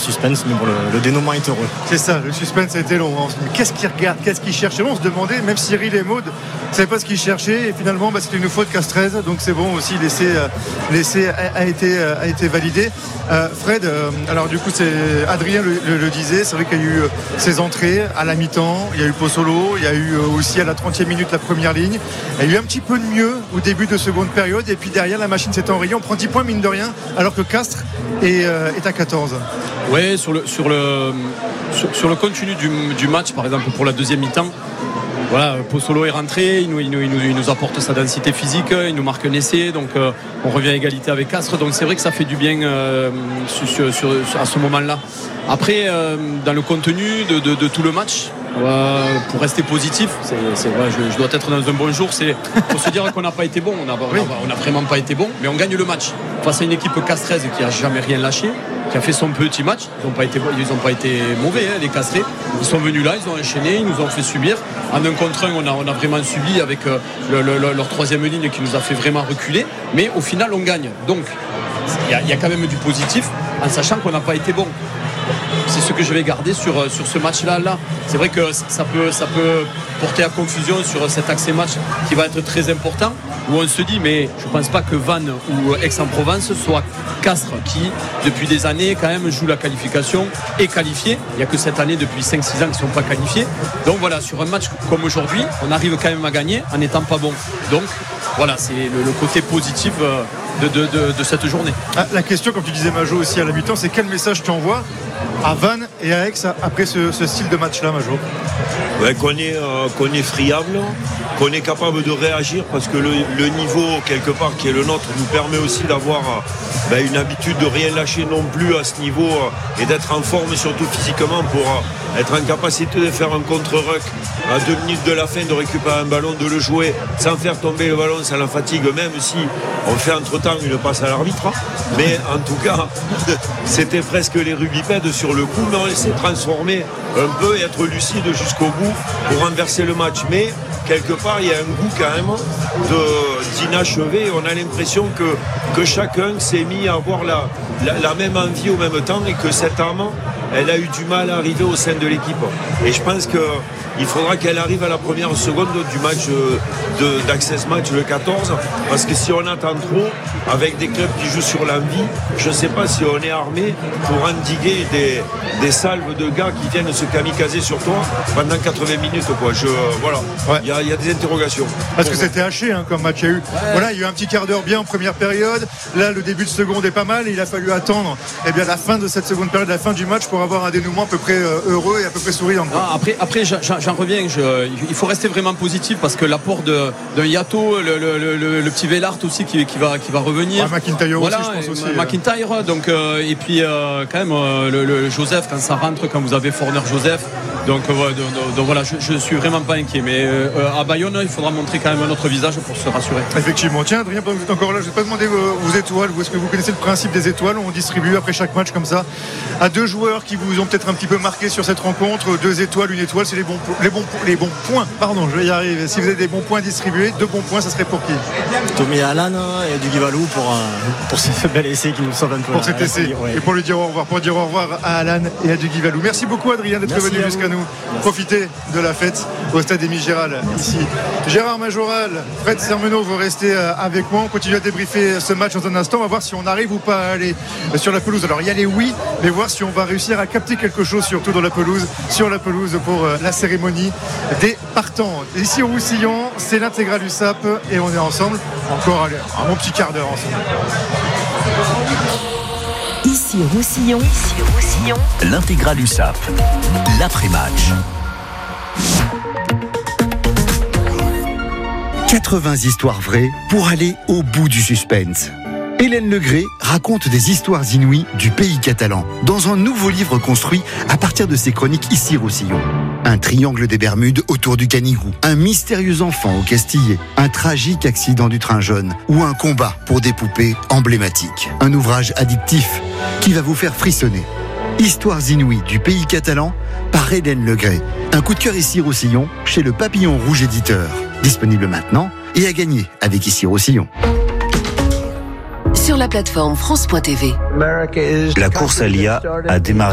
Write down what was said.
suspense, mais bon, le dénouement est heureux. C'est ça, le suspense a été long. Qu'est-ce qu'il regarde, qu'est-ce qu'il cherche? On se demandait, même Cyril et Maud ne savaient pas ce qu'ils cherchaient, et finalement c'était une faute Castrez, donc c'est bon aussi, l'essai a été validé. Fred, alors du coup c'est Adrien le disait, c'est vrai qu'il y a eu ses entrées à la mi-temps, il y a eu Pozzolo, il y a eu aussi à la 30e minute la première ligne, il y a eu un petit peu de mieux au début de seconde période, et puis derrière la machine s'est enrayée, on prend 10 points mine de rien, alors que Castres est à 14. Oui, sur le contenu du match, par exemple pour la deuxième mi-temps, voilà, Pozzolo est rentré, il nous apporte sa densité physique, il nous marque un essai, donc on revient à égalité avec Castres, donc c'est vrai que ça fait du bien à ce moment-là. Après, dans le contenu de tout le match, pour rester positif, je dois être dans un bon jour, c'est faut se dire qu'on n'a pas été bon, on n'a vraiment pas été bon, mais on gagne le match face à une équipe castraise qui n'a jamais rien lâché, qui a fait son petit match. Ils n'ont pas été mauvais, les Castrés. Ils sont venus là, ils ont enchaîné, ils nous ont fait subir. En 1 contre 1, on a vraiment subi avec leur troisième ligne qui nous a fait vraiment reculer. Mais au final, on gagne. Donc, il y a quand même du positif en sachant qu'on n'a pas été bon. C'est ce que je vais garder sur ce match-là. C'est vrai que ça peut porter à confusion sur cet accès match qui va être très important, où on se dit, mais je ne pense pas que Vannes ou Aix-en-Provence soit Castres qui, depuis des années, quand même, joue la qualification et qualifié. Il n'y a que cette année, depuis 5-6 ans, qui ne sont pas qualifiés. Donc voilà, sur un match comme aujourd'hui, on arrive quand même à gagner en n'étant pas bon. Donc voilà, c'est le côté positif de cette journée. La question, comme tu disais Majo aussi à la mi-temps, c'est quel message tu envoies à Vannes et à Aix après ce style de match-là, Majo? Qu'on est friable, qu'on est capable de réagir, parce que le niveau quelque part qui est le nôtre nous permet aussi d'avoir une habitude de rien lâcher non plus à ce niveau, et d'être en forme surtout physiquement pour être en capacité de faire un contre-ruck à 2 minutes de la fin, de récupérer un ballon, de le jouer sans faire tomber le ballon, ça la fatigue, même si on fait entre-temps une passe à l'arbitre, mais en tout cas c'était presque les rugbypèdes sur le coup, mais on essaie de transformer un peu et être lucide jusqu'au bout pour renverser le match. Mais quelque part il y a un goût quand même d'inachevé. On a l'impression que chacun s'est mis à avoir la même envie au même temps, et que cette âme, elle a eu du mal à arriver au sein de l'équipe. Et je pense qu'il faudra qu'elle arrive à la première seconde du match d'Access Match le 14, parce que si on attend trop avec des clubs qui jouent sur l'envie, je ne sais pas si on est armé pour endiguer des salves de gars qui viennent se kamikazer sur toi pendant 80 minutes, quoi. Voilà, il y a des interrogations. Parce que c'était haché comme match. Il y a eu un petit quart d'heure bien en première période. Là, le début de seconde est pas mal. Il a fallu attendre la fin de cette seconde période, la fin du match, pour avoir un dénouement à peu près heureux et à peu près souriant. Après j'en reviens. Il faut rester vraiment positif, parce que l'apport d'un Yato, le petit Vellart aussi qui va revenir. McIntyre aussi, je pense aussi. McIntyre, donc et puis quand même le Joseph, quand ça rentre, quand vous avez Forner Joseph. Donc voilà, je suis vraiment pas inquiet, mais à Bayonne il faudra montrer quand même un autre visage pour se rassurer. Effectivement. Tiens Adrien, vous êtes encore là, je vais pas demander vos étoiles. Est-ce que vous connaissez le principe des étoiles? On distribue après chaque match comme ça à 2 joueurs qui vous ont peut-être un petit peu marqué sur cette rencontre. 2 étoiles, 1 étoile, c'est les bons points. Pardon, je vais y arriver. Si vous avez des bons points distribués, 2 bons points, ça serait pour qui? Tommy Alan et du Guivalou pour ce bel essai qui nous sauve un peu. Pour cet essai, et pour dire au revoir à Alan et à du Guivalou. Merci beaucoup Adrien d'être venu jusqu'à nous. Profitez de la fête au stade Émile Giral ici. Gérard Majoral, Fred Sermenot, vous restez avec moi. On continue à débriefer ce match dans un instant. On va voir si on arrive ou pas à aller sur la pelouse. Alors il y a les oui, mais voir si on va réussir à capter quelque chose, surtout dans la pelouse, sur la pelouse pour la cérémonie des partants. Ici au Roussillon, c'est l'intégral USAP et on est ensemble encore un bon petit quart d'heure ensemble. Ici Roussillon, l'intégral USAP, l'après-match. 80 histoires vraies pour aller au bout du suspense. Hélène Legré raconte des histoires inouïes du pays catalan dans un nouveau livre construit à partir de ses chroniques Ici Roussillon. Un triangle des Bermudes autour du Canigou, un mystérieux enfant au Castillet, un tragique accident du train jaune ou un combat pour des poupées emblématiques. Un ouvrage addictif qui va vous faire frissonner. Histoires inouïes du pays catalan par Hélène Legré. Un coup de cœur Ici Roussillon chez le Papillon Rouge Éditeur. Disponible maintenant et à gagner avec Ici Roussillon. Sur la plateforme France.tv. La course à l'IA a démarré